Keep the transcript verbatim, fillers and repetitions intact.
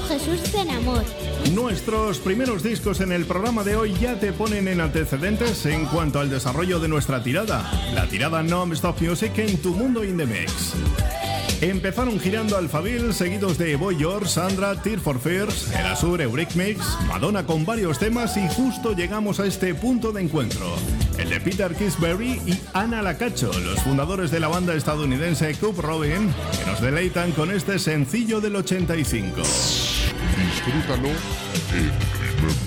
Jesús Zenamor. Nuestros primeros discos en el programa de hoy ya te ponen en antecedentes en cuanto al desarrollo de nuestra tirada. La tirada Non-Stop Music en Tu Mundo in the Mix. Empezaron girando Alphaville, seguidos de Boy George, Sandra, Tears for Fears, El Azur, Eurythmics, Madonna con varios temas y justo llegamos a este punto de encuentro. El de Peter Kisberry y Ana Lacacho, los fundadores de la banda estadounidense Cub Robin, que nos deleitan con este sencillo del ochenta y cinco. Disfrútalo en Remember.